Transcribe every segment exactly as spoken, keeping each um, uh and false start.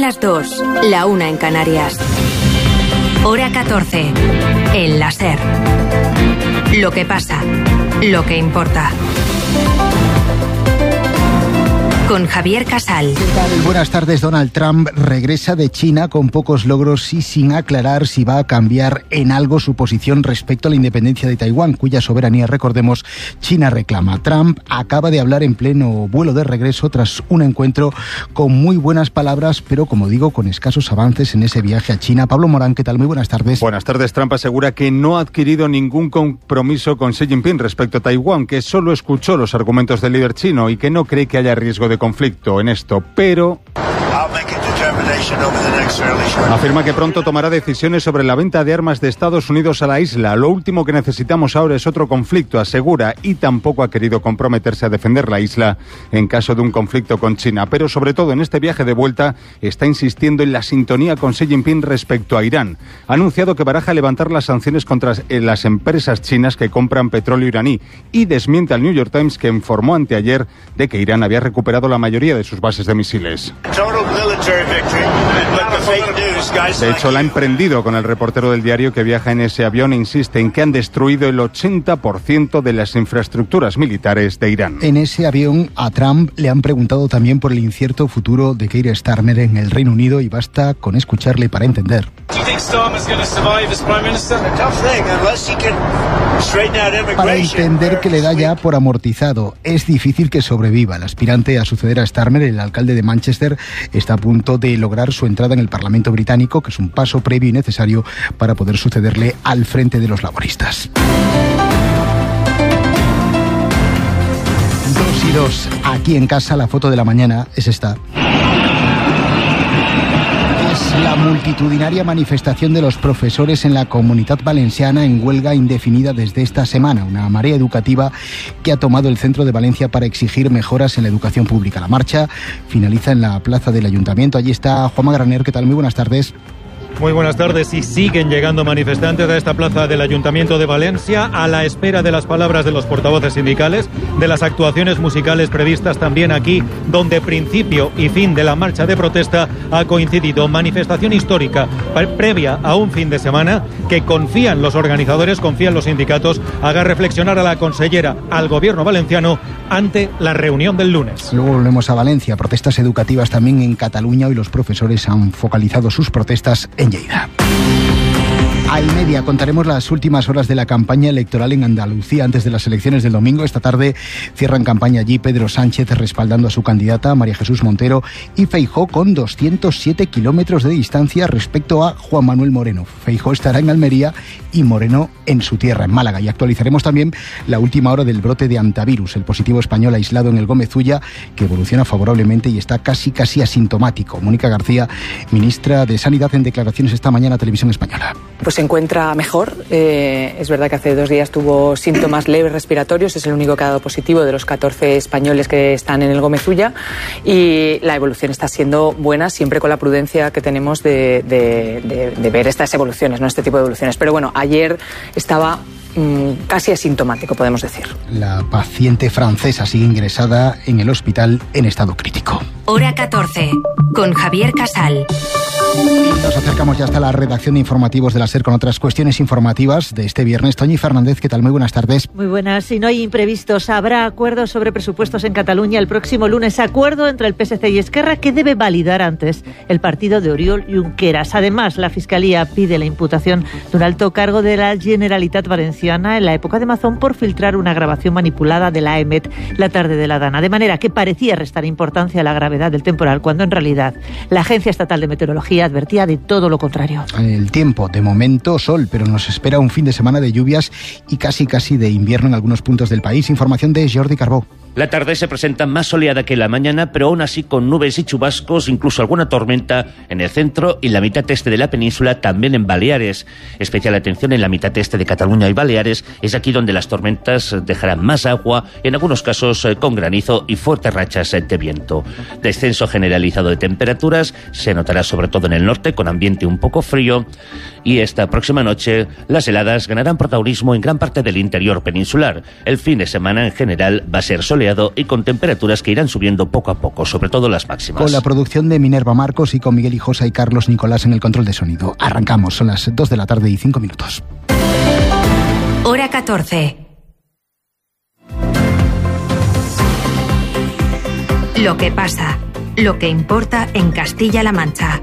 las dos, la una en Canarias. Hora catorce. El La SER. Lo que pasa, lo que importa. Con Javier Casal. ¿Qué tal? Buenas tardes. Donald Trump regresa de China con pocos logros y sin aclarar si va a cambiar en algo su posición respecto a la independencia de Taiwán, cuya soberanía, recordemos, China reclama. Trump acaba de hablar en pleno vuelo de regreso tras un encuentro con muy buenas palabras, pero, como digo, con escasos avances en ese viaje a China. Pablo Morán, ¿qué tal? Muy buenas tardes. Buenas tardes. Trump asegura que no ha adquirido ningún compromiso con Xi Jinping respecto a Taiwán, que solo escuchó los argumentos del líder chino y que no cree que haya riesgo de conflicto en esto, pero afirma que pronto tomará decisiones sobre la venta de armas de Estados Unidos a la isla. Lo último que necesitamos ahora es otro conflicto, asegura, y tampoco ha querido comprometerse a defender la isla en caso de un conflicto con China. Pero sobre todo en este viaje de vuelta está insistiendo en la sintonía con Xi Jinping respecto a Irán. Ha anunciado que baraja levantar las sanciones contra las empresas chinas que compran petróleo iraní y desmiente al New York Times, que informó anteayer de que Irán había recuperado la mayoría de sus bases de misiles. De hecho, la ha emprendido con el reportero del diario que viaja en ese avión e insiste en que han destruido el ochenta por ciento de las infraestructuras militares de Irán. En ese avión a Trump le han preguntado también por el incierto futuro de Keir Starmer en el Reino Unido y basta con escucharle para entender. Para entender que le da ya por amortizado. Es difícil que sobreviva. El aspirante a suceder a Starmer, el alcalde de Manchester, está a punto de lograr su entrada en el Parlamento británico, que es un paso previo y necesario para poder sucederle al frente de los laboristas. Dos y dos. Aquí en casa, la foto de la mañana es esta. La multitudinaria manifestación de los profesores en la Comunitat Valenciana en huelga indefinida desde esta semana, una marea educativa que ha tomado el centro de Valencia para exigir mejoras en la educación pública. La marcha finaliza en la plaza del Ayuntamiento. Allí está Juanma Graner. ¿Qué tal? Muy buenas tardes. Muy buenas tardes. Y siguen llegando manifestantes a esta plaza del Ayuntamiento de Valencia a la espera de las palabras de los portavoces sindicales, de las actuaciones musicales previstas también aquí, donde principio y fin de la marcha de protesta ha coincidido. Manifestación histórica previa a un fin de semana que confían los organizadores, confían los sindicatos, haga reflexionar a la consellera, al gobierno valenciano, ante la reunión del lunes. Luego volvemos a Valencia. Protestas educativas también en Cataluña. Hoy los profesores han focalizado sus protestas en Lleida. A y media contaremos las últimas horas de la campaña electoral en Andalucía antes de las elecciones del domingo. Esta tarde cierran campaña allí Pedro Sánchez respaldando a su candidata María Jesús Montero y Feijóo con doscientos siete kilómetros de distancia respecto a Juan Manuel Moreno. Feijóo estará en Almería y Moreno en su tierra, en Málaga. Y actualizaremos también la última hora del brote de antivirus, el positivo español aislado en el Gómez Ulla, que evoluciona favorablemente y está casi casi asintomático. Mónica García, ministra de Sanidad, en declaraciones esta mañana a Televisión Española. Pues se encuentra mejor. Eh, es verdad que hace dos días tuvo síntomas leves respiratorios, es el único que ha dado positivo de los catorce españoles que están en el Gómez Ulla, y la evolución está siendo buena, siempre con la prudencia que tenemos de, de, de, de ver estas evoluciones, no este tipo de evoluciones. Pero bueno, ayer estaba mmm, casi asintomático, podemos decir. La paciente francesa sigue ingresada en el hospital en estado crítico. Hora catorce, con Javier Casal. Nos acercamos ya hasta la redacción de informativos de la SER con otras cuestiones informativas de este viernes. Toñi Fernández, ¿qué tal? Muy buenas tardes. Muy buenas. Si no hay imprevistos, habrá acuerdos sobre presupuestos en Cataluña el próximo lunes. Acuerdo entre el P S C y Esquerra que debe validar antes el partido de Oriol Junqueras. Además, la Fiscalía pide la imputación de un alto cargo de la Generalitat Valenciana en la época de Mazón por filtrar una grabación manipulada de la E M E T la tarde de la Dana. De manera que parecía restar importancia a la gravedad del temporal, cuando en realidad la Agencia Estatal de Meteorología advertía de todo lo contrario. El tiempo, de momento sol, pero nos espera un fin de semana de lluvias y casi casi de invierno en algunos puntos del país. Información de Jordi Carbó. La tarde se presenta más soleada que la mañana, pero aún así con nubes y chubascos, incluso alguna tormenta en el centro y la mitad este de la península, también en Baleares. Especial atención en la mitad este de Cataluña y Baleares, es aquí donde las tormentas dejarán más agua, en algunos casos con granizo y fuertes rachas de viento. Descenso generalizado de temperaturas, se notará sobre todo en el norte, con ambiente un poco frío, y esta próxima noche las heladas ganarán protagonismo en gran parte del interior peninsular. El fin de semana en general va a ser soleado soleado y con temperaturas que irán subiendo poco a poco, sobre todo las máximas. Con la producción de Minerva Marcos y con Miguel Hijosa y Carlos Nicolás en el control de sonido. Arrancamos, son las dos de la tarde y cinco minutos. Hora catorce. Lo que pasa, lo que importa en Castilla-La Mancha.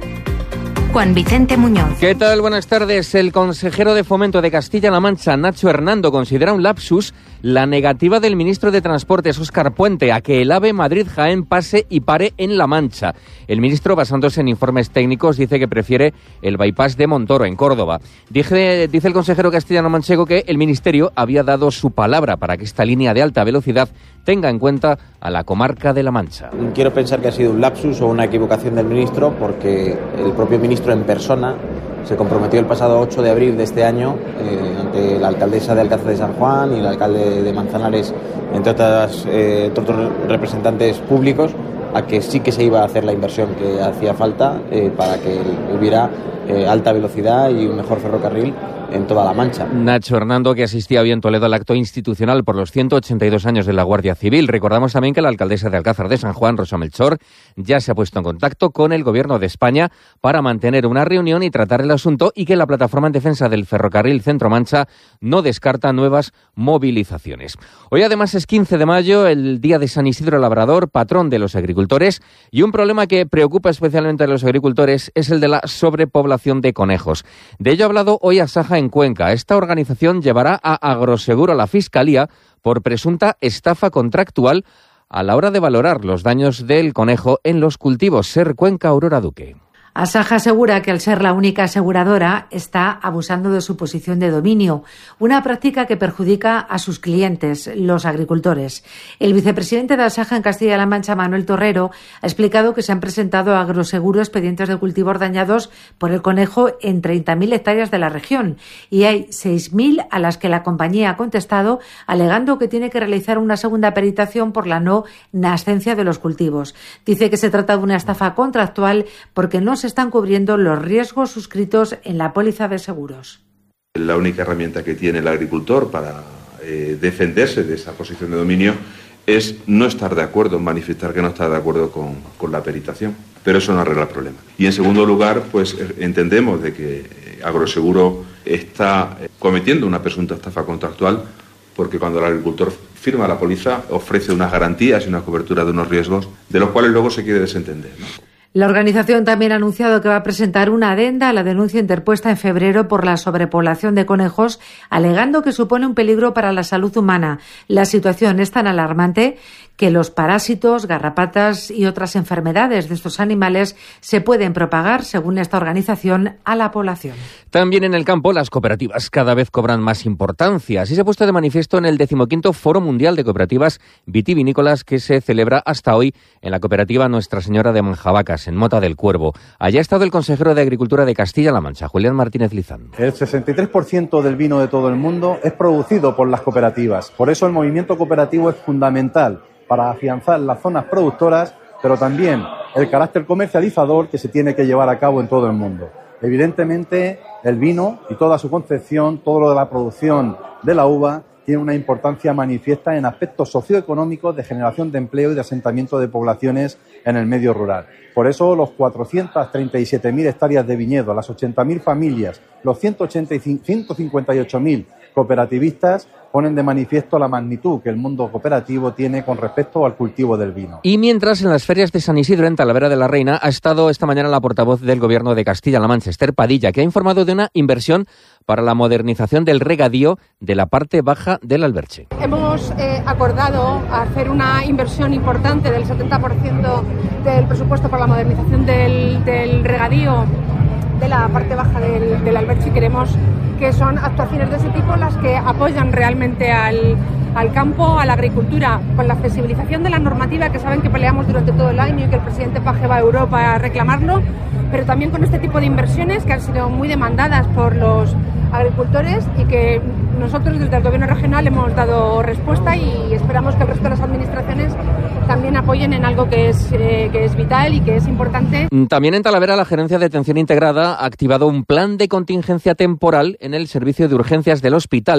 Juan Vicente Muñoz. ¿Qué tal? Buenas tardes. El consejero de Fomento de Castilla-La Mancha, Nacho Hernando, considera un lapsus la negativa del ministro de Transportes, Óscar Puente, a que el AVE Madrid-Jaén pase y pare en La Mancha. El ministro, basándose en informes técnicos, dice que prefiere el bypass de Montoro, en Córdoba. Dice, dice el consejero castellano-manchego que el ministerio había dado su palabra para que esta línea de alta velocidad tenga en cuenta a la comarca de La Mancha. Quiero pensar que ha sido un lapsus o una equivocación del ministro, porque el propio ministro en persona se comprometió el pasado ocho de abril de este año eh, ante la alcaldesa de Alcázar de San Juan y el alcalde de Manzanares, entre, otras, eh, entre otros representantes públicos, a que sí que se iba a hacer la inversión que hacía falta eh, para que hubiera eh, alta velocidad y un mejor ferrocarril en toda La Mancha. Nacho Hernando, que asistía hoy en Toledo al acto institucional por los ciento ochenta y dos años de la Guardia Civil. Recordamos también que la alcaldesa de Alcázar de San Juan, Rosa Melchor, ya se ha puesto en contacto con el Gobierno de España para mantener una reunión y tratar el asunto, y que la Plataforma en Defensa del Ferrocarril Centro-Mancha no descarta nuevas movilizaciones. Hoy además es quince de mayo, el día de San Isidro Labrador, patrón de los agricultores, y un problema que preocupa especialmente a los agricultores es el de la sobrepoblación de conejos. De ello ha hablado hoy Asaja en Cuenca. Esta organización llevará a Agroseguro a la Fiscalía por presunta estafa contractual a la hora de valorar los daños del conejo en los cultivos. Ser Cuenca, Aurora Duque. Asaja asegura que al ser la única aseguradora está abusando de su posición de dominio, una práctica que perjudica a sus clientes, los agricultores. El vicepresidente de Asaja en Castilla-La Mancha, Manuel Torrero, ha explicado que se han presentado a Agroseguro expedientes de cultivos dañados por el conejo en treinta mil hectáreas de la región, y hay seis mil a las que la compañía ha contestado alegando que tiene que realizar una segunda peritación por la no nascencia de los cultivos. Dice que se trata de una estafa contractual porque no se están cubriendo los riesgos suscritos en la póliza de seguros. La única herramienta que tiene el agricultor para eh, defenderse de esa posición de dominio es no estar de acuerdo, manifestar que no está de acuerdo con, con la peritación, pero eso no arregla el problema. Y en segundo lugar, pues entendemos de que Agroseguro está cometiendo una presunta estafa contractual, porque cuando el agricultor firma la póliza ofrece unas garantías y una cobertura de unos riesgos de los cuales luego se quiere desentender, ¿no? La organización también ha anunciado que va a presentar una adenda a la denuncia interpuesta en febrero por la sobrepoblación de conejos, alegando que supone un peligro para la salud humana. La situación es tan alarmante que los parásitos, garrapatas y otras enfermedades de estos animales se pueden propagar, según esta organización, a la población. También en el campo, las cooperativas cada vez cobran más importancia. Así se ha puesto de manifiesto en el decimoquinto Foro Mundial de Cooperativas Vitivinícolas, que se celebra hasta hoy en la cooperativa Nuestra Señora de Manjabacas, en Mota del Cuervo. Allá ha estado el consejero de Agricultura de Castilla-La Mancha, Julián Martínez Lizán. El sesenta y tres por ciento del vino de todo el mundo es producido por las cooperativas. Por eso el movimiento cooperativo es fundamental para afianzar las zonas productoras, pero también el carácter comercializador que se tiene que llevar a cabo en todo el mundo. Evidentemente, el vino y toda su concepción, todo lo de la producción de la uva, tiene una importancia manifiesta en aspectos socioeconómicos de generación de empleo y de asentamiento de poblaciones en el medio rural. Por eso los cuatrocientas treinta y siete mil hectáreas de viñedo, las ochenta mil familias, los ciento ochenta y cinco, ciento cincuenta y ocho mil cooperativistas ponen de manifiesto la magnitud que el mundo cooperativo tiene con respecto al cultivo del vino. Y mientras, en las ferias de San Isidro, en Talavera de la Reina, ha estado esta mañana la portavoz del Gobierno de Castilla-La Mancha, Esther Padilla, que ha informado de una inversión para la modernización del regadío de la parte baja del Alberche. Hemos eh, acordado hacer una inversión importante del setenta por ciento del presupuesto para la modernización del, del regadío de la parte baja del, del Alberche, y queremos que son actuaciones de ese tipo las que apoyan realmente al, al campo, a la agricultura, con la flexibilización de la normativa, que saben que peleamos durante todo el año y que el presidente Paje va a Europa a reclamarlo, pero también con este tipo de inversiones que han sido muy demandadas por los agricultores y que nosotros desde el Gobierno regional hemos dado respuesta, y esperamos que el resto de las administraciones también apoyen en algo que es, eh, que es vital y que es importante. También en Talavera, la Gerencia de Atención Integrada ha activado un plan de contingencia temporal en el servicio de urgencias del hospital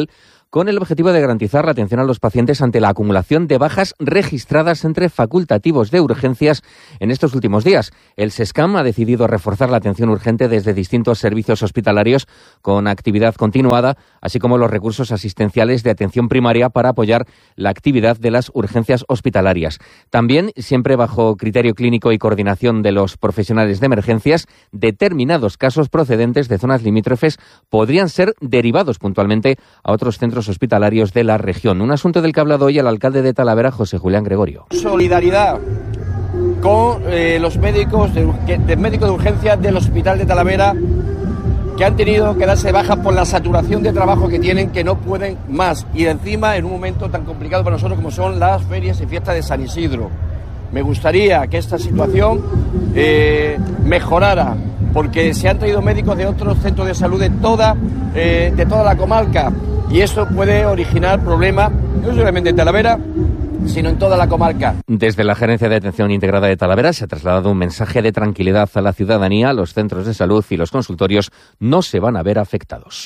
con el objetivo de garantizar la atención a los pacientes ante la acumulación de bajas registradas entre facultativos de urgencias en estos últimos días. El SESCAM ha decidido reforzar la atención urgente desde distintos servicios hospitalarios con actividad continuada, así como los recursos asistenciales de atención primaria para apoyar la actividad de las urgencias hospitalarias. También, siempre bajo criterio clínico y coordinación de los profesionales de emergencias, determinados casos procedentes de zonas limítrofes podrían ser derivados puntualmente a otros centros hospitalarios de la región. Un asunto del que ha hablado hoy el alcalde de Talavera, José Julián Gregorio. Solidaridad con eh, los médicos de, de médicos de urgencia del Hospital de Talavera, que han tenido que darse baja por la saturación de trabajo que tienen, que no pueden más. Y encima en un momento tan complicado para nosotros como son las ferias y fiestas de San Isidro. Me gustaría que esta situación eh, mejorara, porque se han traído médicos de otros centros de salud de toda, eh, de toda la comarca, y eso puede originar problemas, no solamente en Talavera, sino en toda la comarca. Desde la Gerencia de Atención Integrada de Talavera se ha trasladado un mensaje de tranquilidad a la ciudadanía. Los centros de salud y los consultorios no se van a ver afectados.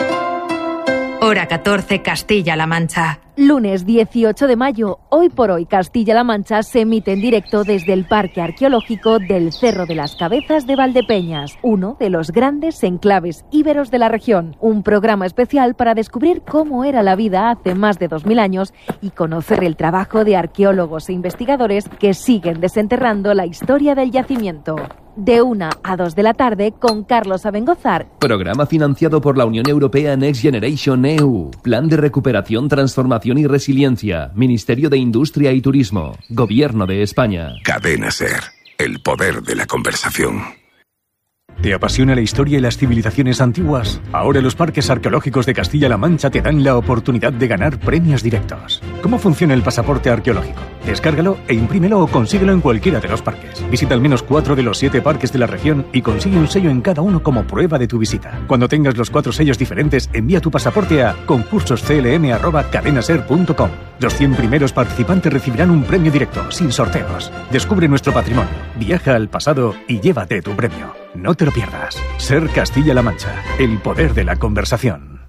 Hora catorce, Castilla-La Mancha. Lunes dieciocho de mayo, hoy por hoy Castilla-La Mancha se emite en directo desde el Parque Arqueológico del Cerro de las Cabezas de Valdepeñas, uno de los grandes enclaves íberos de la región. Un programa especial para descubrir cómo era la vida hace más de dos mil años y conocer el trabajo de arqueólogos e investigadores que siguen desenterrando la historia del yacimiento. De una a dos de la tarde con Carlos Abengozar. Programa financiado por la Unión Europea Next Generation E U. Plan de recuperación, transformación y resiliencia. Ministerio de Industria y Turismo. Gobierno de España. Cadena SER. El poder de la conversación. ¿Te apasiona la historia y las civilizaciones antiguas? Ahora los parques arqueológicos de Castilla-La Mancha te dan la oportunidad de ganar premios directos. ¿Cómo funciona el pasaporte arqueológico? Descárgalo e imprímelo o consíguelo en cualquiera de los parques. Visita al menos cuatro de los siete parques de la región y consigue un sello en cada uno como prueba de tu visita. Cuando tengas los cuatro sellos diferentes, envía tu pasaporte a concursos c l m arroba cadenaser punto com. Los cien primeros participantes recibirán un premio directo, sin sorteos. Descubre nuestro patrimonio, viaja al pasado y llévate tu premio. No te lo pierdas. Ser Castilla-La Mancha, el poder de la conversación.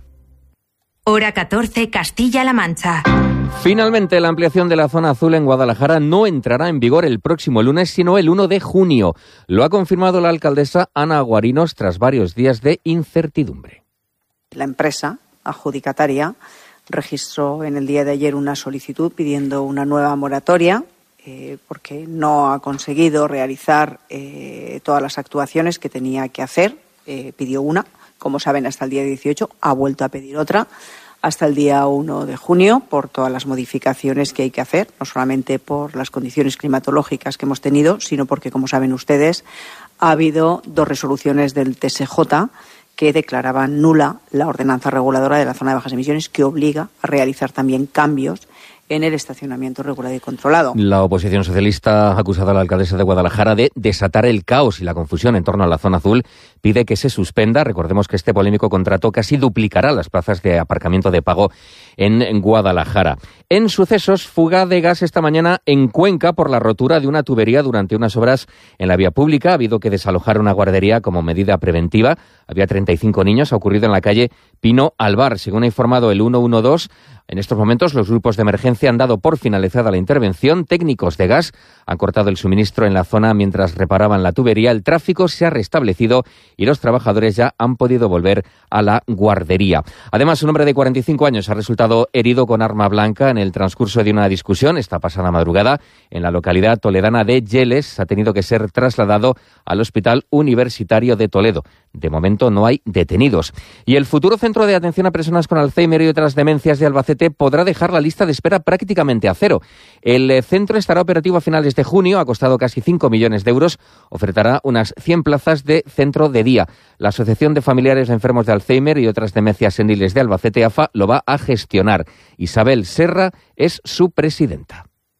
Hora catorce, Castilla-La Mancha. Finalmente, la ampliación de la zona azul en Guadalajara no entrará en vigor el próximo lunes, sino el uno de junio. Lo ha confirmado la alcaldesa Ana Guarinos tras varios días de incertidumbre. La empresa adjudicataria registró en el día de ayer una solicitud pidiendo una nueva moratoria eh, porque no ha conseguido realizar eh, todas las actuaciones que tenía que hacer. Eh, pidió una, como saben, hasta el día dieciocho, ha vuelto a pedir otra hasta el día uno de junio por todas las modificaciones que hay que hacer, no solamente por las condiciones climatológicas que hemos tenido, sino porque, como saben ustedes, ha habido dos resoluciones del T S J que declaraban nula la ordenanza reguladora de la zona de bajas emisiones, que obliga a realizar también cambios en el estacionamiento regulado y controlado. La oposición socialista ha acusado a la alcaldesa de Guadalajara de desatar el caos y la confusión en torno a la zona azul. Pide que se suspenda. Recordemos que este polémico contrato casi duplicará las plazas de aparcamiento de pago en Guadalajara. En sucesos, fuga de gas esta mañana en Cuenca por la rotura de una tubería durante unas obras en la vía pública. Ha habido que desalojar una guardería como medida preventiva. Había treinta y cinco niños. Ha ocurrido en la calle Pino Alvar. Según ha informado el ciento doce, en estos momentos los grupos de emergencia han dado por finalizada la intervención. Técnicos de gas han cortado el suministro en la zona mientras reparaban la tubería. El tráfico se ha restablecido y los trabajadores ya han podido volver a la guardería. Además, un hombre de cuarenta y cinco años ha resultado herido con arma blanca en el transcurso de una discusión esta pasada madrugada en la localidad toledana de Yeles. Ha tenido que ser trasladado al Hospital Universitario de Toledo. De momento no hay detenidos. Y el futuro Centro de Atención a Personas con Alzheimer y otras demencias de Albacete podrá dejar la lista de espera prácticamente a cero. El centro estará operativo a finales de junio, ha costado casi cinco millones de euros, ofertará unas cien plazas de centro de día. La Asociación de Familiares de Enfermos de Alzheimer y otras demencias seniles de Albacete, A F A, lo va a gestionar. Isabel Serra es su presidenta.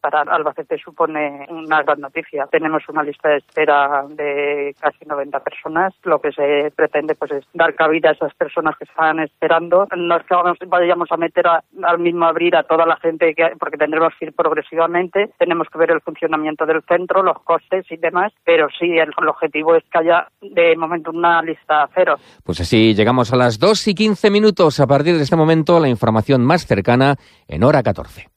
para Albacete supone una gran noticia. Tenemos una lista de espera de casi noventa personas. Lo que se pretende pues es dar cabida a esas personas que están esperando. No es que vayamos a meter a, al mismo abrir a toda la gente, que, porque tendremos que ir progresivamente. Tenemos que ver el funcionamiento del centro, los costes y demás, pero sí, el, el objetivo es que haya de momento una lista cero. Pues así llegamos a las dos y quince minutos. A partir de este momento, la información más cercana en Hora catorce.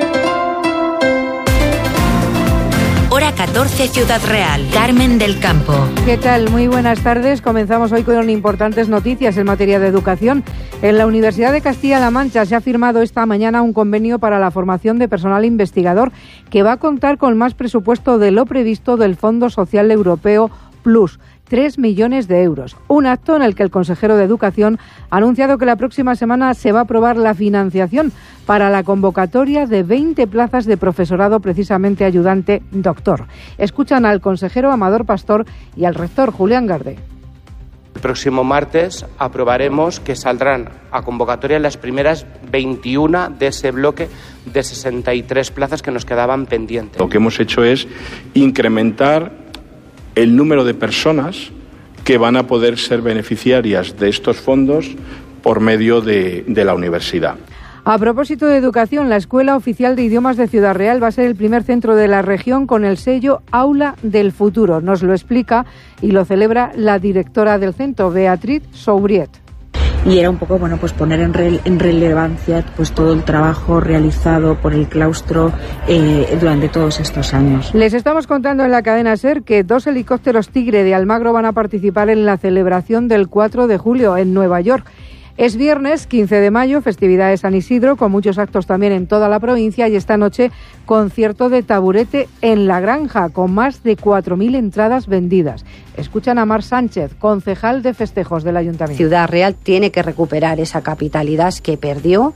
Hora catorce, Ciudad Real. Carmen del Campo. ¿Qué tal? Muy buenas tardes. Comenzamos hoy con importantes noticias en materia de educación. En la Universidad de Castilla-La Mancha se ha firmado esta mañana un convenio para la formación de personal investigador que va a contar con más presupuesto de lo previsto del Fondo Social Europeo Plus. tres millones de euros. Un acto en el que el consejero de Educación ha anunciado que la próxima semana se va a aprobar la financiación para la convocatoria de veinte plazas de profesorado precisamente ayudante doctor. Escuchan al consejero Amador Pastor y al rector Julián Garde. El próximo martes aprobaremos que saldrán a convocatoria las primeras veintiuna de ese bloque de sesenta y tres plazas que nos quedaban pendientes. Lo que hemos hecho es incrementar el número de personas que van a poder ser beneficiarias de estos fondos por medio de, de la universidad. A propósito de educación, la Escuela Oficial de Idiomas de Ciudad Real va a ser el primer centro de la región con el sello Aula del Futuro. Nos lo explica y lo celebra la directora del centro, Beatriz Soubriet. Y era un poco, bueno, pues poner en, re, en relevancia pues todo el trabajo realizado por el claustro eh, durante todos estos años. Les estamos contando en la cadena SER que dos helicópteros Tigre de Almagro van a participar en la celebración del cuatro de julio en Nueva York. Es viernes quince de mayo, festividad de San Isidro, con muchos actos también en toda la provincia, y esta noche concierto de Taburete en La Granja, con más de cuatro mil entradas vendidas. Escuchan a Mar Sánchez, concejal de festejos del Ayuntamiento. Ciudad Real tiene que recuperar esa capitalidad que perdió.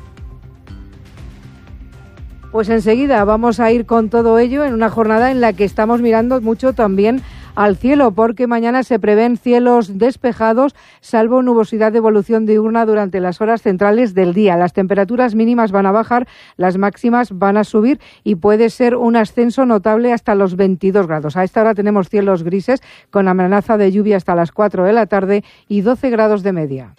Pues enseguida vamos a ir con todo ello en una jornada en la que estamos mirando mucho también al cielo, porque mañana se prevén cielos despejados, salvo nubosidad de evolución diurna durante las horas centrales del día. Las temperaturas mínimas van a bajar, las máximas van a subir y puede ser un ascenso notable hasta los veintidós grados. A esta hora tenemos cielos grises con amenaza de lluvia hasta las cuatro de la tarde y doce grados de media.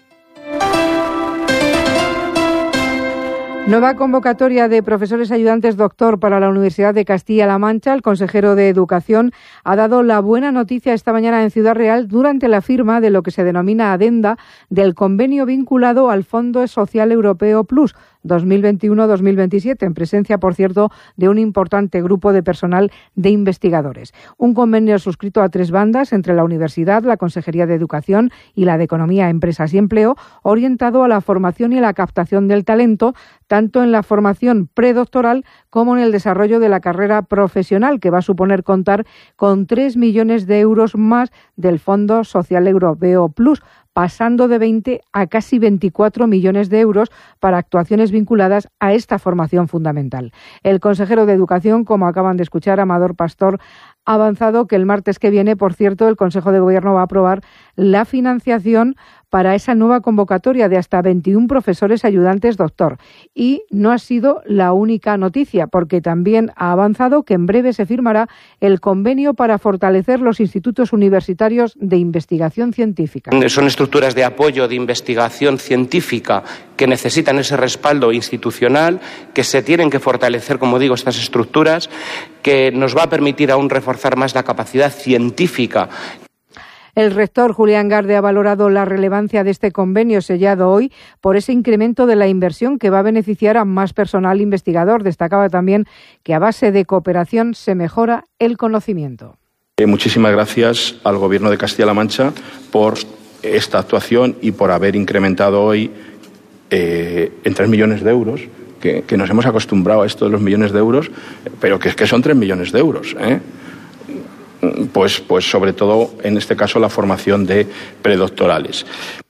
Nueva convocatoria de profesores ayudantes doctor para la Universidad de Castilla-La Mancha. El consejero de Educación ha dado la buena noticia esta mañana en Ciudad Real durante la firma de lo que se denomina adenda del convenio vinculado al Fondo Social Europeo Plus dos mil veintiuno dos mil veintisiete, en presencia, por cierto, de un importante grupo de personal de investigadores. Un convenio suscrito a tres bandas entre la Universidad, la Consejería de Educación y la de Economía, Empresas y Empleo, orientado a la formación y la captación del talento, tanto en la formación predoctoral como en el desarrollo de la carrera profesional, que va a suponer contar con tres millones de euros más del Fondo Social Europeo Plus, pasando de veinte a casi veinticuatro millones de euros para actuaciones vinculadas a esta formación fundamental. El consejero de Educación, como acaban de escuchar, Amador Pastor, ha avanzado que el martes que viene, por cierto, el Consejo de Gobierno va a aprobar la financiación para esa nueva convocatoria de hasta veintiún profesores ayudantes doctor. Y no ha sido la única noticia, porque también ha avanzado que en breve se firmará el convenio para fortalecer los institutos universitarios de investigación científica. Son estructuras de apoyo de investigación científica que necesitan ese respaldo institucional, que se tienen que fortalecer, como digo, estas estructuras, que nos va a permitir aún reforzar más la capacidad científica. El rector Julián Garde ha valorado la relevancia de este convenio sellado hoy por ese incremento de la inversión que va a beneficiar a más personal investigador. Destacaba también que a base de cooperación se mejora el conocimiento. Eh, muchísimas gracias al Gobierno de Castilla-La Mancha por esta actuación y por haber incrementado hoy eh, en tres millones de euros, que, que nos hemos acostumbrado a esto de los millones de euros, pero que es que son tres millones de euros, ¿eh? Pues, pues sobre todo, en este caso, la formación de predoctorales.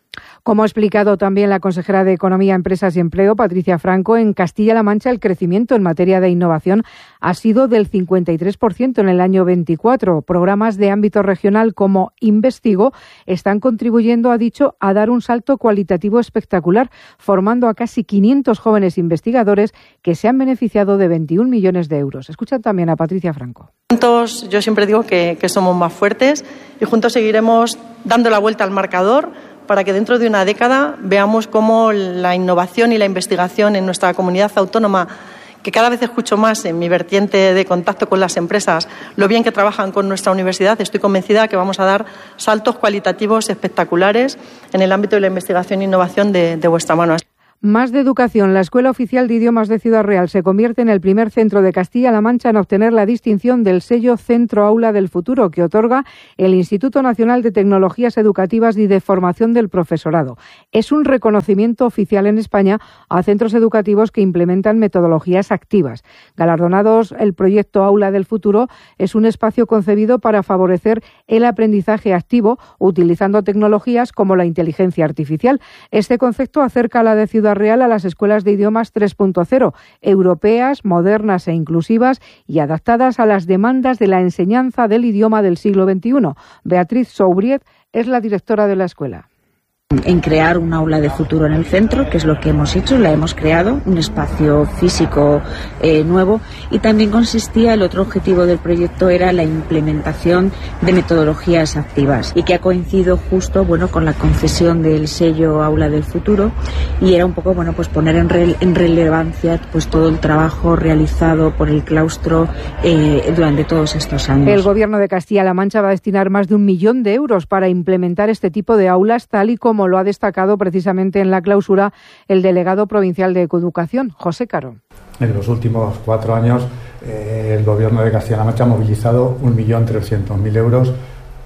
Como ha explicado también la consejera de Economía, Empresas y Empleo, Patricia Franco, en Castilla-La Mancha el crecimiento en materia de innovación ha sido del cincuenta y tres por ciento en el año veinticuatro. Programas de ámbito regional como Investigo están contribuyendo, ha dicho, a dar un salto cualitativo espectacular, formando a casi quinientos jóvenes investigadores que se han beneficiado de veintiún millones de euros. Escuchan también a Patricia Franco. Juntos, yo siempre digo que, que somos más fuertes y juntos seguiremos dando la vuelta al marcador para que dentro de una década veamos cómo la innovación y la investigación en nuestra comunidad autónoma, que cada vez escucho más en mi vertiente de contacto con las empresas, lo bien que trabajan con nuestra universidad, estoy convencida que vamos a dar saltos cualitativos espectaculares en el ámbito de la investigación e innovación de, de vuestra mano. Más de educación. La Escuela Oficial de Idiomas de Ciudad Real se convierte en el primer centro de Castilla-La Mancha en obtener la distinción del sello Centro Aula del Futuro, que otorga el Instituto Nacional de Tecnologías Educativas y de Formación del Profesorado. Es un reconocimiento oficial en España a centros educativos que implementan metodologías activas. Galardonados, el proyecto Aula del Futuro es un espacio concebido para favorecer el aprendizaje activo utilizando tecnologías como la inteligencia artificial. Este concepto acerca a la de Ciudad Real a las escuelas de idiomas tres punto cero, europeas, modernas e inclusivas y adaptadas a las demandas de la enseñanza del idioma del siglo veintiuno. Beatriz Soubriet es la directora de la escuela. En crear un aula de futuro en el centro, que es lo que hemos hecho, la hemos creado, un espacio físico eh, nuevo, y también consistía, el otro objetivo del proyecto era la implementación de metodologías activas, y que ha coincidido justo, bueno, con la concesión del sello Aula del Futuro, y era un poco, bueno, pues poner en, re, en relevancia pues todo el trabajo realizado por el claustro eh, durante todos estos años. El Gobierno de Castilla-La Mancha va a destinar más de un millón de euros para implementar este tipo de aulas, tal y como lo ha destacado precisamente en la clausura el delegado provincial de Educación, José Caro. En los últimos cuatro años eh, el Gobierno de Castilla-La Mancha ha movilizado un millón trescientos mil euros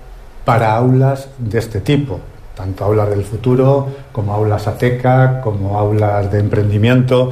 para aulas de este tipo, tanto aulas del futuro como aulas ATECA, como aulas de emprendimiento.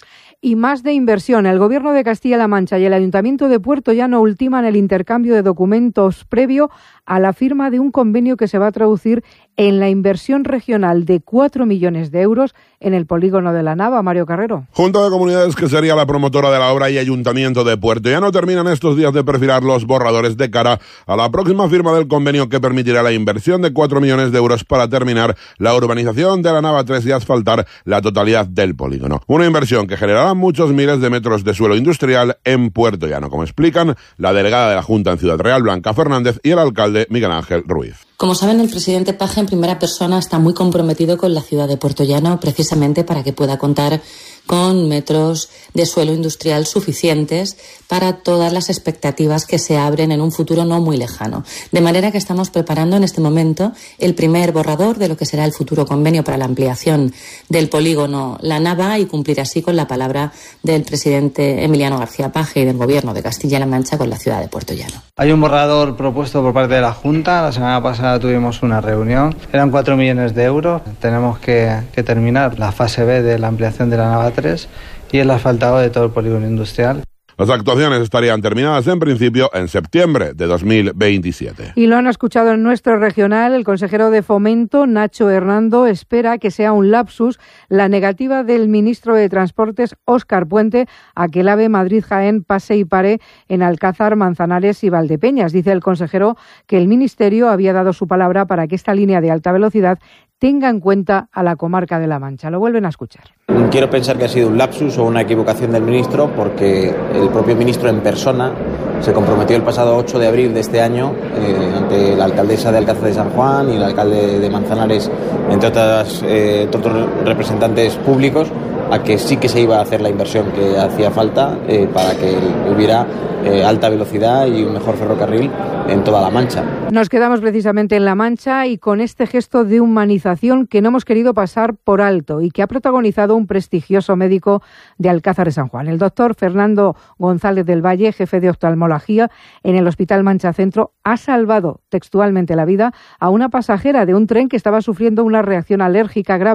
Y más de inversión. El Gobierno de Castilla-La Mancha y el Ayuntamiento de Puerto Llano ultiman el intercambio de documentos previo a la firma de un convenio que se va a traducir en la inversión regional de cuatro millones de euros en el polígono de La Nava. Mario Carrero. Junta de Comunidades, que sería la promotora de la obra, y Ayuntamiento de Puerto Llano terminan estos días de perfilar los borradores de cara a la próxima firma del convenio que permitirá la inversión de cuatro millones de euros para terminar la urbanización de La Nava tres y asfaltar la totalidad del polígono. Una inversión que generará muchos miles de metros de suelo industrial en Puerto Llano, como explican la delegada de la Junta en Ciudad Real, Blanca Fernández, y el alcalde Miguel Ángel Ruiz. Como saben, el presidente Paje en primera persona está muy comprometido con la ciudad de Puerto Llano, precisamente para que pueda contar con metros de suelo industrial suficientes para todas las expectativas que se abren en un futuro no muy lejano. De manera que estamos preparando en este momento el primer borrador de lo que será el futuro convenio para la ampliación del polígono La Nava, y cumplir así con la palabra del presidente Emiliano García Paje y del Gobierno de Castilla-La Mancha con la ciudad de Puerto Llano. Hay un borrador propuesto por parte de la Junta. La semana pasada tuvimos una reunión. Eran cuatro millones de euros. Tenemos que, que terminar la fase B de la ampliación de la Nava tres y el asfaltado de todo el polígono industrial. Las actuaciones estarían terminadas en principio en septiembre de dos mil veintisiete. Y lo han escuchado en nuestro regional. El consejero de Fomento, Nacho Hernando, espera que sea un lapsus la negativa del ministro de Transportes, Óscar Puente, a que el AVE Madrid-Jaén pase y pare en Alcázar, Manzanares y Valdepeñas. Dice el consejero que el ministerio había dado su palabra para que esta línea de alta velocidad tenga en cuenta a la comarca de La Mancha. Lo vuelven a escuchar. Quiero pensar que ha sido un lapsus o una equivocación del ministro, porque el propio ministro en persona se comprometió el pasado ocho de abril de este año eh, ante la alcaldesa de Alcázar de San Juan y el alcalde de Manzanares, entre otras, eh, otros representantes públicos, a que sí que se iba a hacer la inversión que hacía falta eh, para que hubiera eh, alta velocidad y un mejor ferrocarril en toda La Mancha. Nos quedamos precisamente en La Mancha y con este gesto de humanización que no hemos querido pasar por alto y que ha protagonizado un prestigioso médico de Alcázar de San Juan, el doctor Fernando González del Valle, jefe de oftalmología en el Hospital Mancha Centro, ha salvado textualmente la vida a una pasajera de un tren que estaba sufriendo una reacción alérgica grave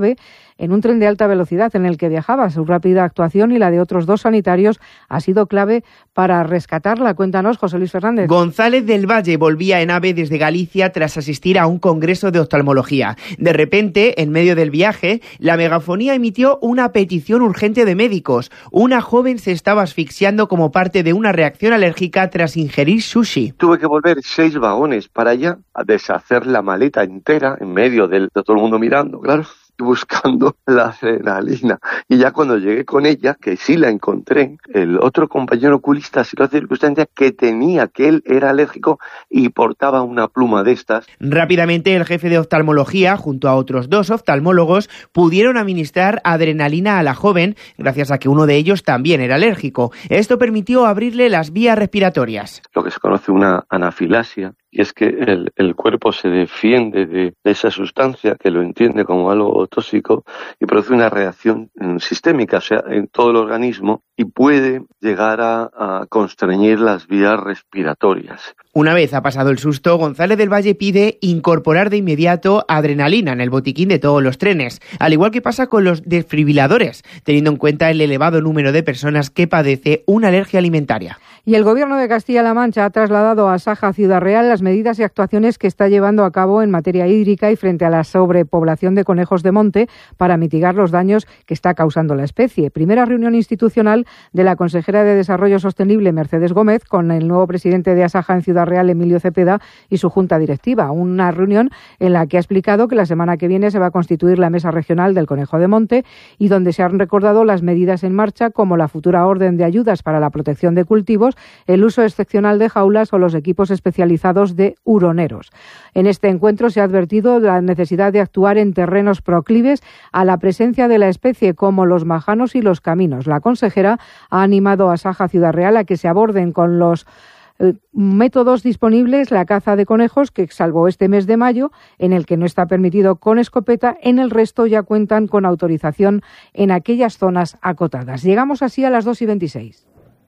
en un tren de alta velocidad en el que viajaba. Su rápida actuación y la de otros dos sanitarios ha sido clave para rescatarla. Cuéntanos, José Luis Fernández. González del Valle volvía en AVE desde Galicia tras asistir a un congreso de oftalmología. De repente, en medio del viaje, la megafonía emitió una petición urgente de médicos. Una joven se estaba asfixiando como parte de una reacción alérgica tras ingerir sushi. Tuve que volver seis vagones para allá a deshacer la maleta entera en medio del, de todo el mundo mirando, claro, buscando la adrenalina. Y ya cuando llegué con ella, que sí la encontré, el otro compañero oculista se dio circunstancia que tenía que él era alérgico y portaba una pluma de estas. Rápidamente el jefe de oftalmología, junto a otros dos oftalmólogos, pudieron administrar adrenalina a la joven, gracias a que uno de ellos también era alérgico. Esto permitió abrirle las vías respiratorias. Lo que se conoce una anafilasia, y es que el, el cuerpo se defiende de, de esa sustancia, que lo entiende como algo tóxico, y produce una reacción sistémica, o sea, en todo el organismo, y puede llegar a, a constreñir las vías respiratorias. Una vez ha pasado el susto, González del Valle pide incorporar de inmediato adrenalina en el botiquín de todos los trenes, al igual que pasa con los desfibriladores, teniendo en cuenta el elevado número de personas que padece una alergia alimentaria. Y el Gobierno de Castilla-La Mancha ha trasladado a Saja Ciudad Real las medidas y actuaciones que está llevando a cabo en materia hídrica y frente a la sobrepoblación de conejos de monte para mitigar los daños que está causando la especie. Primera reunión institucional de la consejera de Desarrollo Sostenible, Mercedes Gómez, con el nuevo presidente de Asaja en Ciudad Real, Emilio Cepeda, y su junta directiva. Una reunión en la que ha explicado que la semana que viene se va a constituir la Mesa Regional del Conejo de Monte y donde se han recordado las medidas en marcha como la futura orden de ayudas para la protección de cultivos, el uso excepcional de jaulas o los equipos especializados de huroneros. En este encuentro se ha advertido la necesidad de actuar en terrenos proclives a la presencia de la especie, como los majanos y los caminos. La consejera ha animado a Saja Ciudad Real a que se aborden con los eh, métodos disponibles la caza de conejos, que salvo este mes de mayo, en el que no está permitido con escopeta, en el resto ya cuentan con autorización en aquellas zonas acotadas. Llegamos así a las dos y veintiséis.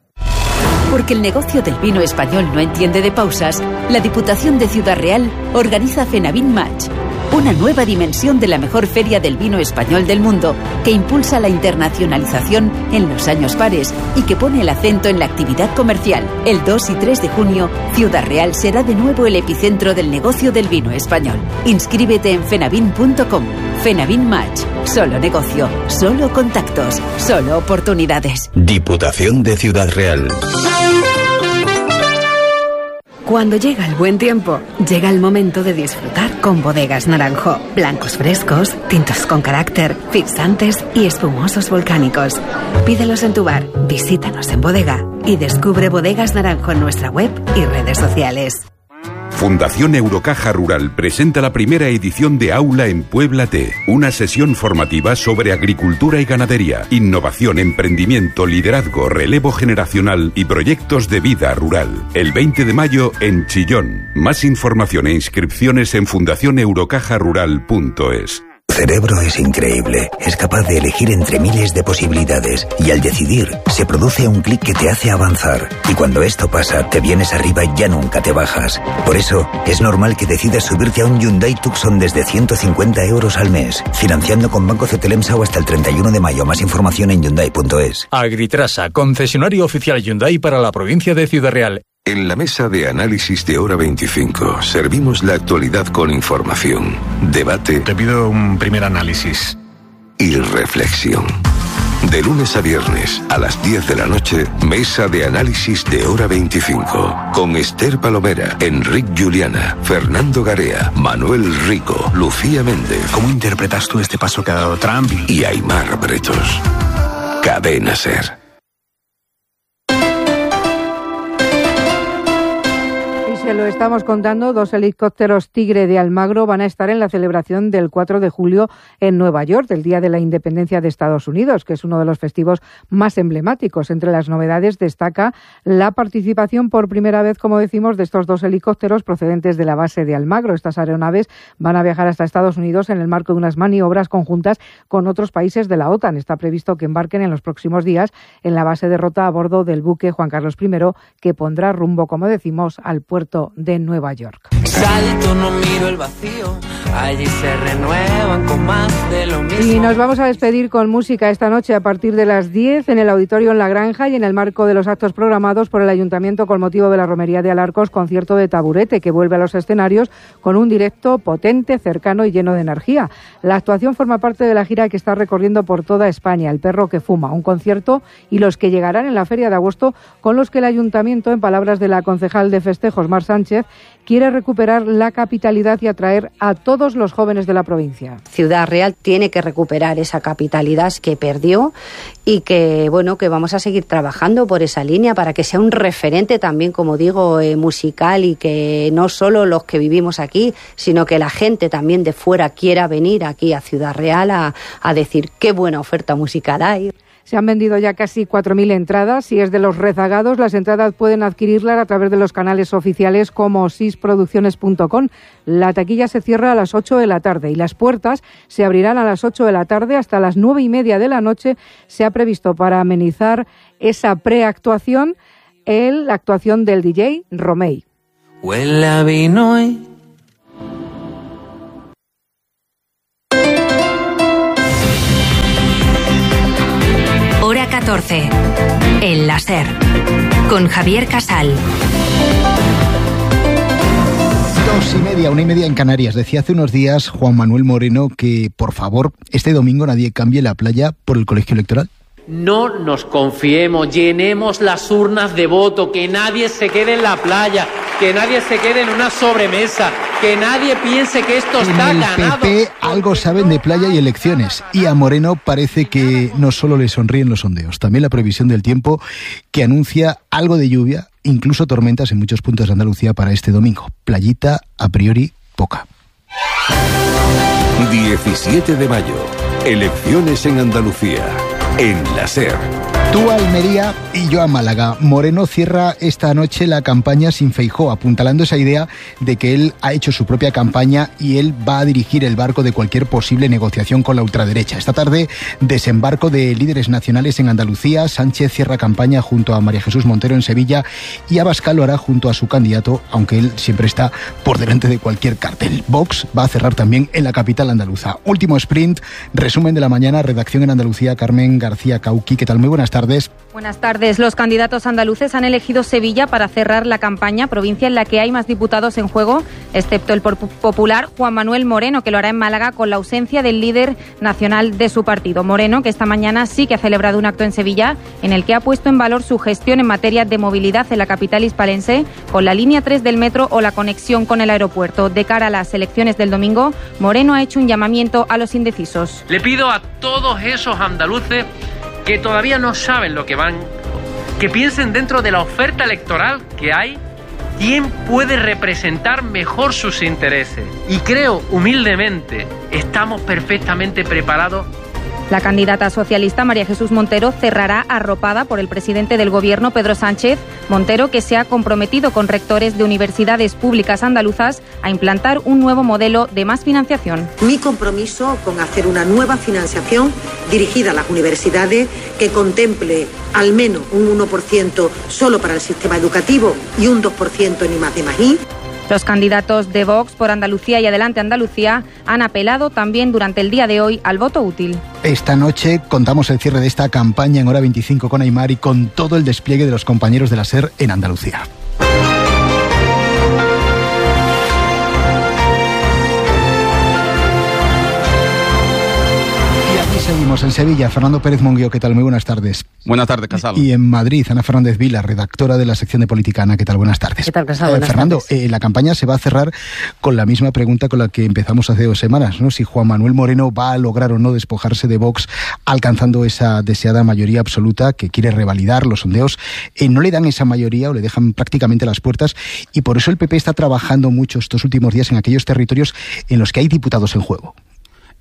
Porque el negocio del vino español no entiende de pausas, la Diputación de Ciudad Real organiza Fenavin Match, una nueva dimensión de la mejor feria del vino español del mundo, que impulsa la internacionalización en los años pares y que pone el acento en la actividad comercial. El dos y tres de junio, Ciudad Real será de nuevo el epicentro del negocio del vino español. Inscríbete en fenavin punto com. Fenavin Match. Solo negocio, solo contactos, solo oportunidades. Diputación de Ciudad Real. Cuando llega el buen tiempo, llega el momento de disfrutar con Bodegas Naranjo. Blancos frescos, tintos con carácter, fixantes y espumosos volcánicos. Pídelos en tu bar, visítanos en bodega y descubre Bodegas Naranjo en nuestra web y redes sociales. Fundación Eurocaja Rural presenta la primera edición de Aula en Puebla T, una sesión formativa sobre agricultura y ganadería, innovación, emprendimiento, liderazgo, relevo generacional y proyectos de vida rural. El veinte de mayo en Chillón. Más información e inscripciones en fundación eurocaja rural punto es. Tu cerebro es increíble, es capaz de elegir entre miles de posibilidades y al decidir se produce un clic que te hace avanzar y cuando esto pasa te vienes arriba y ya nunca te bajas. Por eso es normal que decidas subirte a un Hyundai Tucson desde ciento cincuenta euros al mes, financiando con Banco Cetelemsa o hasta el treinta y uno de mayo. Más información en hyundai punto es. Agritrasa, concesionario oficial Hyundai para la provincia de Ciudad Real. En la mesa de análisis de Hora veinticinco servimos la actualidad con información, debate. Te pido un primer análisis. Y reflexión. De lunes a viernes a las diez de la noche, mesa de análisis de Hora veinticinco. Con Esther Palomera, Enric Juliana, Fernando Garea, Manuel Rico, Lucía Méndez. ¿Cómo interpretas tú este paso que ha dado Trump? Y Aimar Bretos. Cadena SER. Se lo estamos contando, dos helicópteros Tigre de Almagro van a estar en la celebración del cuatro de julio en Nueva York, el Día de la Independencia de Estados Unidos, que es uno de los festivos más emblemáticos. Entre las novedades destaca la participación por primera vez, como decimos, de estos dos helicópteros procedentes de la base de Almagro. Estas aeronaves van a viajar hasta Estados Unidos en el marco de unas maniobras conjuntas con otros países de la OTAN. Está previsto que embarquen en los próximos días en la base de Rota a bordo del buque Juan Carlos primero, que pondrá rumbo, como decimos, al puerto de Nueva York. Salto, no miro el vacío, allí se renuevan con más de lo mismo. Y nos vamos a despedir con música esta noche a partir de las diez en el Auditorio en La Granja y en el marco de los actos programados por el Ayuntamiento con motivo de la Romería de Alarcos, concierto de Taburete que vuelve a los escenarios con un directo potente, cercano y lleno de energía. La actuación forma parte de la gira que está recorriendo por toda España, El perro que fuma, un concierto y los que llegarán en la Feria de Agosto con los que el Ayuntamiento, en palabras de la concejal de festejos, Mar Sánchez, quiere recuperar la capitalidad y atraer a todos los jóvenes de la provincia. Ciudad Real tiene que recuperar esa capitalidad que perdió y que, bueno, que vamos a seguir trabajando por esa línea para que sea un referente también, como digo, eh, musical y que no solo los que vivimos aquí, sino que la gente también de fuera quiera venir aquí a Ciudad Real a, a decir qué buena oferta musical hay. Se han vendido ya casi cuatro mil entradas. Si es de los rezagados, las entradas pueden adquirirlas a través de los canales oficiales como sisproducciones punto com. La taquilla se cierra a las ocho de la tarde y las puertas se abrirán a las ocho de la tarde hasta las nueve y media de la noche. Se ha previsto para amenizar esa preactuación el, la actuación del D J Romey. Huele a vino y... Hora catorce. El láser. Con Javier Casal. Dos y media, una y media en Canarias. Decía hace unos días Juan Manuel Moreno que, por favor, este domingo nadie cambie la playa por el colegio electoral. No nos confiemos, llenemos las urnas de voto, que nadie se quede en la playa, que nadie se quede en una sobremesa, que nadie piense que esto está ganado. En el P P algo saben de playa y elecciones, y a Moreno parece que no solo le sonríen los sondeos, también la previsión del tiempo que anuncia algo de lluvia, incluso tormentas en muchos puntos de Andalucía para este domingo. Playita, a priori, poca. diecisiete de mayo, elecciones en Andalucía. En la SER. Tú a Almería y yo a Málaga. Moreno cierra esta noche la campaña sin Feijóo, apuntalando esa idea de que él ha hecho su propia campaña y él va a dirigir el barco de cualquier posible negociación con la ultraderecha. Esta tarde, desembarco de líderes nacionales en Andalucía. Sánchez cierra campaña junto a María Jesús Montero en Sevilla y Abascal lo hará junto a su candidato, aunque él siempre está por delante de cualquier cartel. Vox va a cerrar también en la capital andaluza. Último sprint, resumen de la mañana, redacción en Andalucía, Carmen García Cauqui. ¿Qué tal? Muy buenas tardes. Buenas tardes. Los candidatos andaluces han elegido Sevilla para cerrar la campaña, provincia en la que hay más diputados en juego, excepto el popular Juan Manuel Moreno, que lo hará en Málaga con la ausencia del líder nacional de su partido. Moreno, que esta mañana sí que ha celebrado un acto en Sevilla, en el que ha puesto en valor su gestión en materia de movilidad en la capital hispalense, con la línea tres del metro o la conexión con el aeropuerto. De cara a las elecciones del domingo, Moreno ha hecho un llamamiento a los indecisos. Le pido a todos esos andaluces que todavía no saben lo que van, que piensen dentro de la oferta electoral que hay, quién puede representar mejor sus intereses. Y creo, humildemente, estamos perfectamente preparados. La candidata socialista María Jesús Montero cerrará arropada por el presidente del Gobierno, Pedro Sánchez. Montero, que se ha comprometido con rectores de universidades públicas andaluzas a implantar un nuevo modelo de más financiación. Mi compromiso con hacer una nueva financiación dirigida a las universidades que contemple al menos un uno por ciento solo para el sistema educativo y un dos por ciento en I más D más I. Los candidatos de Vox por Andalucía y Adelante Andalucía han apelado también durante el día de hoy al voto útil. Esta noche contamos el cierre de esta campaña en Hora veinticinco con Aymar y con todo el despliegue de los compañeros de la SER en Andalucía. Seguimos en Sevilla. Fernando Pérez Monguio, ¿qué tal? Muy buenas tardes. Buenas tardes, Casal. Y en Madrid, Ana Fernández Vila, redactora de la sección de Política. Ana, ¿qué tal? Buenas tardes. ¿Qué tal, Casal? Eh, Buenas Fernando, tardes. Eh, la campaña se va a cerrar con la misma pregunta con la que empezamos hace dos semanas, ¿no? Si Juan Manuel Moreno va a lograr o no despojarse de Vox, alcanzando esa deseada mayoría absoluta que quiere revalidar. Los sondeos eh, no le dan esa mayoría o le dejan prácticamente las puertas, y por eso el P P está trabajando mucho estos últimos días en aquellos territorios en los que hay diputados en juego.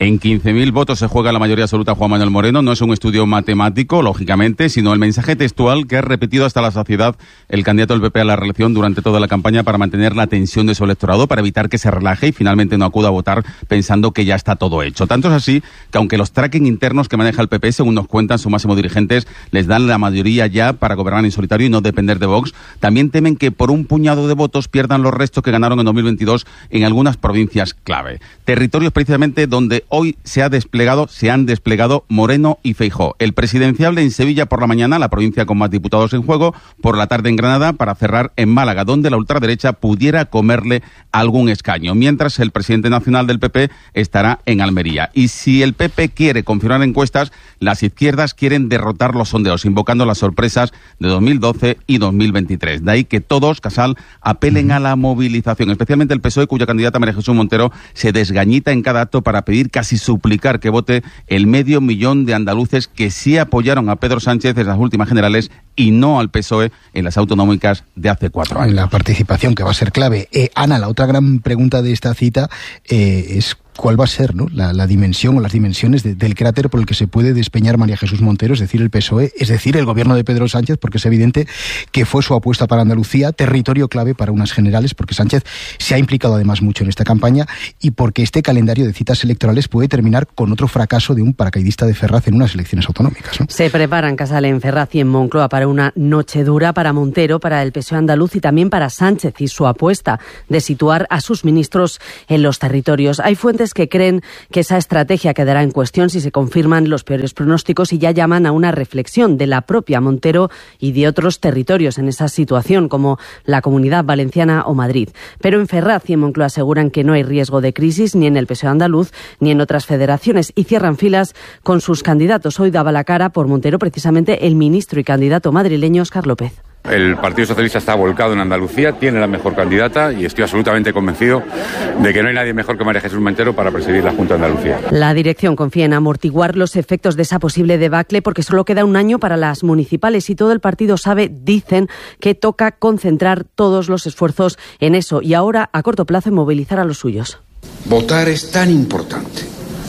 En quince mil votos se juega la mayoría absoluta Juan Manuel Moreno. No es un estudio matemático, lógicamente, sino el mensaje textual que ha repetido hasta la saciedad el candidato del P P a la reelección durante toda la campaña para mantener la tensión de su electorado, para evitar que se relaje y finalmente no acuda a votar pensando que ya está todo hecho. Tanto es así que aunque los tracking internos que maneja el P P, según nos cuentan sus máximos dirigentes, les dan la mayoría ya para gobernar en solitario y no depender de Vox, también temen que por un puñado de votos pierdan los restos que ganaron en dos mil veintidós en algunas provincias clave. Territorios precisamente donde hoy se ha desplegado, se han desplegado Moreno y Feijóo. El presidenciable en Sevilla por la mañana, la provincia con más diputados en juego, por la tarde en Granada, para cerrar en Málaga, donde la ultraderecha pudiera comerle algún escaño, mientras el presidente nacional del P P estará en Almería. Y si el P P quiere confirmar encuestas, las izquierdas quieren derrotar los sondeos, invocando las sorpresas de dos mil doce y dos mil veintitrés. De ahí que todos, Casal, apelen a la movilización, especialmente el P S O E, cuya candidata María Jesús Montero se desgañita en cada acto para pedir, casi suplicar que vote el medio millón de andaluces que sí apoyaron a Pedro Sánchez en las últimas generales y no al P S O E en las autonómicas de hace cuatro años. La participación, que va a ser clave. Eh, Ana, la otra gran pregunta de esta cita eh, es cuál va a ser, ¿no?, la, la dimensión o las dimensiones de, del cráter por el que se puede despeñar María Jesús Montero, es decir, el P S O E, es decir, el gobierno de Pedro Sánchez, porque es evidente que fue su apuesta para Andalucía, territorio clave para unas generales, porque Sánchez se ha implicado además mucho en esta campaña y porque este calendario de citas electorales puede terminar con otro fracaso de un paracaidista de Ferraz en unas elecciones autonómicas, ¿no? Se preparan, Casal, en Ferraz y en Moncloa para una noche dura para Montero, para el P S O E andaluz y también para Sánchez y su apuesta de situar a sus ministros en los territorios. Hay fuentes que creen que esa estrategia quedará en cuestión si se confirman los peores pronósticos y ya llaman a una reflexión de la propia Montero y de otros territorios en esa situación, como la Comunidad Valenciana o Madrid. Pero en Ferraz y en Moncloa aseguran que no hay riesgo de crisis ni en el P S O E andaluz ni en otras federaciones y cierran filas con sus candidatos. Hoy daba la cara por Montero precisamente el ministro y candidato madrileño Óscar López. El Partido Socialista está volcado en Andalucía, tiene la mejor candidata y estoy absolutamente convencido de que no hay nadie mejor que María Jesús Montero para presidir la Junta de Andalucía. La dirección confía en amortiguar los efectos de esa posible debacle porque solo queda un año para las municipales y todo el partido sabe, dicen, que toca concentrar todos los esfuerzos en eso y ahora, a corto plazo, en movilizar a los suyos. Votar es tan importante.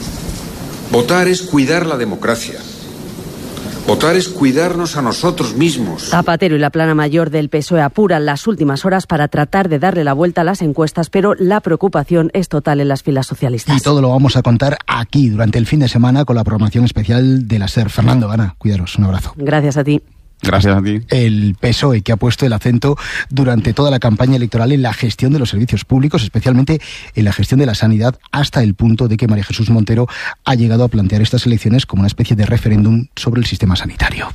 Votar es cuidar la democracia. Votar es cuidarnos a nosotros mismos. Zapatero y la plana mayor del P S O E apuran las últimas horas para tratar de darle la vuelta a las encuestas, pero la preocupación es total en las filas socialistas. Y todo lo vamos a contar aquí durante el fin de semana con la programación especial de la SER. Fernando, Ana, cuidaros, un abrazo. Gracias a ti. Gracias a ti. El P S O E, que ha puesto el acento durante toda la campaña electoral en la gestión de los servicios públicos, especialmente en la gestión de la sanidad, hasta el punto de que María Jesús Montero ha llegado a plantear estas elecciones como una especie de referéndum sobre el sistema sanitario.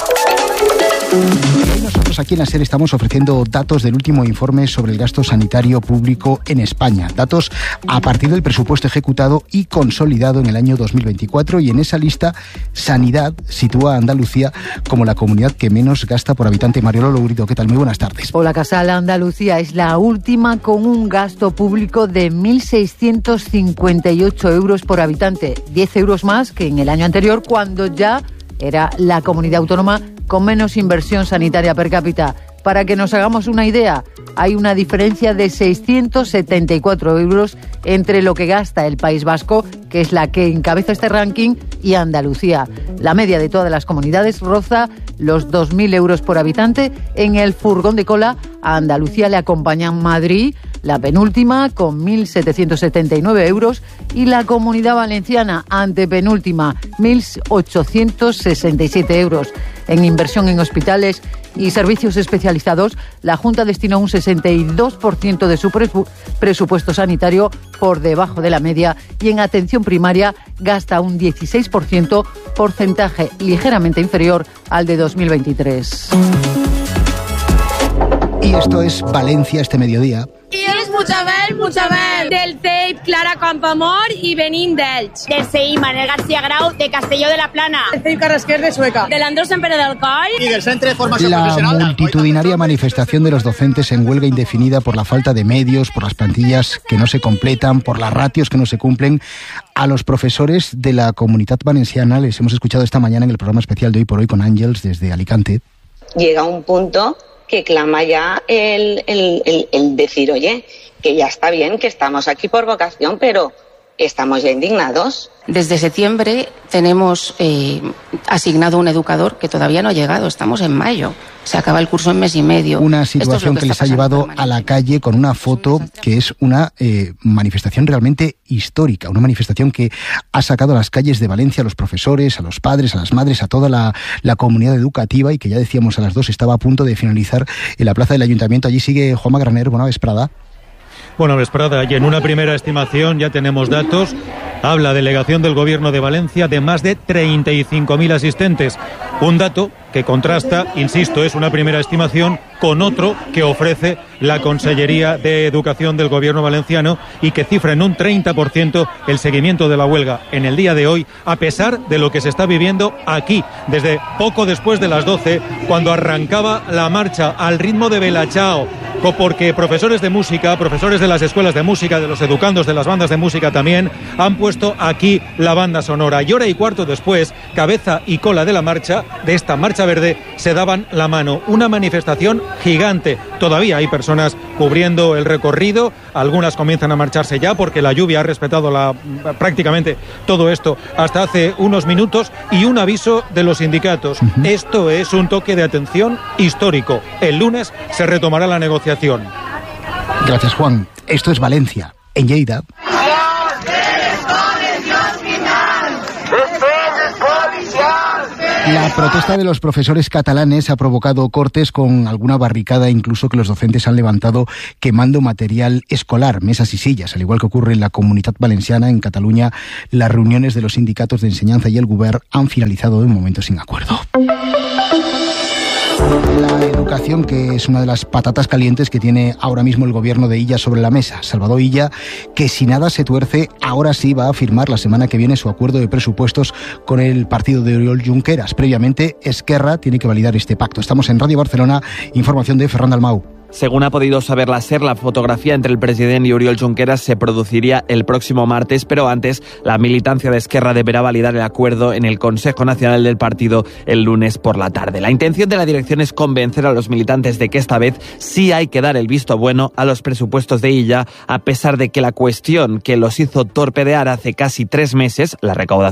Y nosotros aquí en la SER estamos ofreciendo datos del último informe sobre el gasto sanitario público en España. Datos a partir del presupuesto ejecutado y consolidado en el año dos mil veinticuatro, y en esa lista Sanidad sitúa a Andalucía como la comunidad que menos gasta por habitante. Mariolo Lourido, ¿qué tal? Muy buenas tardes. Hola, Casal. Andalucía es la última con un gasto público de mil seiscientos cincuenta y ocho euros por habitante, diez euros más que en el año anterior, cuando ya era la comunidad autónoma con menos inversión sanitaria per cápita. Para que nos hagamos una idea, hay una diferencia de seiscientos setenta y cuatro euros entre lo que gasta el País Vasco, que es la que encabeza este ranking, y Andalucía. La media de todas las comunidades roza los dos mil euros por habitante. En el furgón de cola a Andalucía le acompañan Madrid, la penúltima, con mil setecientos setenta y nueve euros, y la Comunidad Valenciana, antepenúltima, mil ochocientos sesenta y siete euros. En inversión en hospitales y servicios especializados, la Junta destinó un sesenta y dos por ciento de su presu- presupuesto sanitario, por debajo de la media, y en atención primaria gasta un dieciséis por ciento, porcentaje ligeramente inferior al de dos mil veintitrés. Y esto es Valencia este mediodía. I és Puigdemont, Puigdemont, del C E I P Clara Campoamor i venim d'Elx. Del C I Manuel García Grau de Castelló de la Plana. Del C I P Carrasquer de Sueca. Del Andrés Empere del Coll. I del Centre de Formació La Professional. multitudinaria manifestación de los docentes en huelga indefinida por la falta de medios, por las plantillas que no se completan, por las ratios que no se cumplen. A los profesores de la Comunitat Valenciana les hemos escuchado esta mañana en el programa especial de Hoy por Hoy con Ángels desde Alicante. Llega un punto que clama ya el, el, el, el decir, oye, que ya está bien, que estamos aquí por vocación, pero estamos ya indignados. Desde septiembre tenemos eh, asignado un educador que todavía no ha llegado. Estamos en mayo. Se acaba el curso en mes y medio. Una situación que, que les ha llevado a la calle con una foto que es una eh, manifestación realmente histórica. Una manifestación que ha sacado a las calles de Valencia a los profesores, a los padres, a las madres, a toda la, la comunidad educativa, y que ya decíamos a las dos estaba a punto de finalizar en la plaza del Ayuntamiento. Allí sigue Juanma Graner. Buena vesprada. Bueno, vesprada, y en una primera estimación ya tenemos datos. Habla delegación del Gobierno de Valencia de más de treinta y cinco mil asistentes. Un dato que contrasta, insisto, es una primera estimación con otro que ofrece la Consellería de Educación del Gobierno valenciano y que cifra en un treinta por ciento el seguimiento de la huelga en el día de hoy, a pesar de lo que se está viviendo aquí, desde poco después de las doce, cuando arrancaba la marcha al ritmo de Bella Ciao, porque profesores de música, profesores de las escuelas de música, de los educandos de las bandas de música también, han puesto aquí la banda sonora. Y hora y cuarto después, cabeza y cola de la marcha, de esta marcha verde, se daban la mano. Una manifestación gigante. Todavía hay personas cubriendo el recorrido, algunas comienzan a marcharse ya porque la lluvia ha respetado la, prácticamente todo esto hasta hace unos minutos, y un aviso de los sindicatos. Uh-huh. Esto es un toque de atención histórico. El lunes se retomará la negociación. Gracias, Juan. Esto es Valencia. En Lleida. La protesta de los profesores catalanes ha provocado cortes con alguna barricada, incluso que los docentes han levantado quemando material escolar, mesas y sillas. Al igual que ocurre en la Comunitat Valenciana, en Cataluña, las reuniones de los sindicatos de enseñanza y el Govern han finalizado de momento sin acuerdo. La educación, que es una de las patatas calientes que tiene ahora mismo el gobierno de Illa sobre la mesa. Salvador Illa, que si nada se tuerce, ahora sí va a firmar la semana que viene su acuerdo de presupuestos con el partido de Oriol Junqueras. Previamente, Esquerra tiene que validar este pacto. Estamos en Radio Barcelona, información de Ferran Dalmau. Según ha podido saber la SER, la fotografía entre el presidente y Oriol Junqueras se produciría el próximo martes, pero antes la militancia de Esquerra deberá validar el acuerdo en el Consejo Nacional del partido el lunes por la tarde. La intención de la dirección es convencer a los militantes de que esta vez sí hay que dar el visto bueno a los presupuestos de Illa, a pesar de que la cuestión que los hizo torpedear hace casi tres meses, la recaudación